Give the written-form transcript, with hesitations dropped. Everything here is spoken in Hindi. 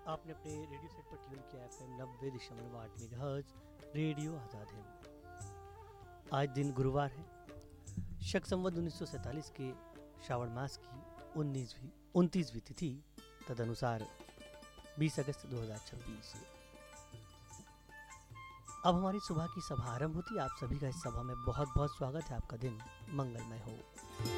आपने अपने रेडियो सेट पर ट्यून किया FM 90.8 megahertz radio Azad Hind. आज दिन गुरुवार है, शक संवत 1947 के श्रावण मास की 29वीं तिथि तदनुसार 20 अगस्त 2026। अब हमारी सुबह की सभा आरंभ होती है। आप सभी का इस सभा में बहुत बहुत स्वागत है। आपका दिन मंगलमय हो।